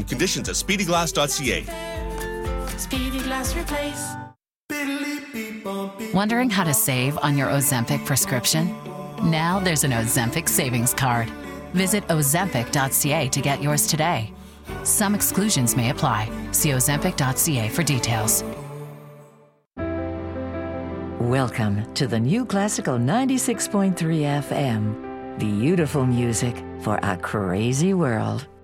and conditions at speedyglass.ca. Speedy Glass Replace. Wondering how to save on your Ozempic prescription? Now there's an Ozempic savings card. Visit ozempic.ca to get yours today. Some exclusions may apply. See ozempic.ca for details. Welcome to the New Classical 96.3 FM. Beautiful music for a crazy world.